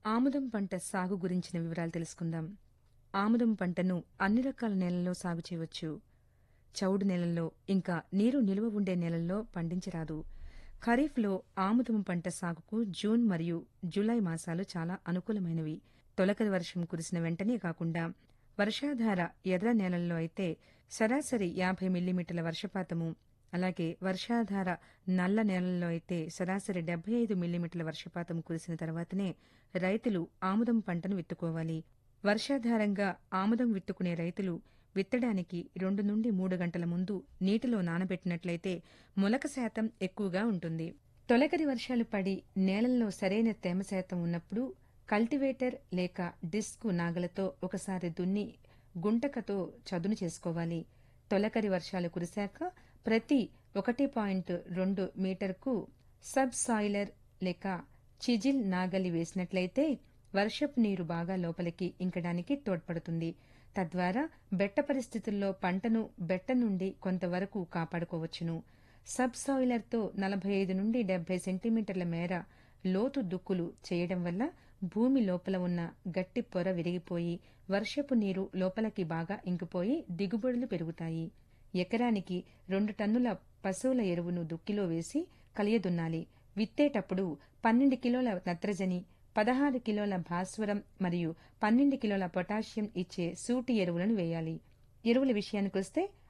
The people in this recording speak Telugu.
ఆముదం పంట సాగు గురించిన వివరాలు తెలుసుకుందాం. ఆముదం పంటను అన్ని రకాల నేలల్లో సాగు చేయవచ్చు. చౌడు నేలల్లో, ఇంకా నీరు నిలువ ఉండే నేలల్లో పండించరాదు. ఖరీఫ్లో ఆముదం పంట సాగుకు జూన్ మరియు జూలై మాసాలు చాలా అనుకూలమైనవి. తొలకరి వర్షం కురిసిన వెంటనే కాకుండా వర్షాధార ఎర్ర నేలల్లో అయితే సరాసరి 50 మిల్లీమీటర్ల వర్షపాతము, అలాగే వర్షాధార నల్ల నేలల్లో అయితే సరాసరి 75 మిల్లీమీటర్ల వర్షపాతం కురిసిన తర్వాతనే రైతులు ఆముదం పంటను విత్తుకోవాలి. వర్షాధారంగా ఆముదం విత్తుకునే రైతులు విత్తడానికి 2 నుండి 3 గంటల ముందు నీటిలో నానబెట్టినట్లయితే మొలక శాతం ఎక్కువగా ఉంటుంది. తొలకరి వర్షాలు పడి నేలల్లో సరైన తేమ శాతం ఉన్నప్పుడు కల్టివేటర్ లేక డిస్క్ నాగలతో ఒకసారి దున్ని గుంటకతో చదును చేసుకోవాలి. తొలకరి వర్షాలు కురిశాక ప్రతి 1.2 మీటర్కు సబ్ సాయిలర్ లేక చిజిల్ నాగలి వేసినట్లయితే వర్షపు నీరు బాగా లోపలికి ఇంకడానికి తోడ్పడుతుంది. తద్వారా బెట్ట పరిస్థితుల్లో పంటను బెట్ట నుండి కొంతవరకు కాపాడుకోవచ్చును. సబ్ సాయిలర్తో 45 నుండి 70 సెంటీమీటర్ల మేర లోతు దుక్కులు చేయడం వల్ల భూమి లోపల ఉన్న గట్టి పొర విరిగిపోయి వర్షపు నీరు లోపలికి బాగా ఇంకిపోయి దిగుబడులు పెరుగుతాయి. ఎకరానికి 2 టన్నుల పశువుల ఎరువును దుక్కిలో వేసి కలియదున్నాలి. విత్తేటప్పుడు 12 కిలోల నత్రజని, 16 కిలోల భాస్వరం మరియు 12 కిలోల పొటాషియం ఇచ్చే సూటి ఎరువులను వేయాలి. ఎరువుల విషయానికొస్తే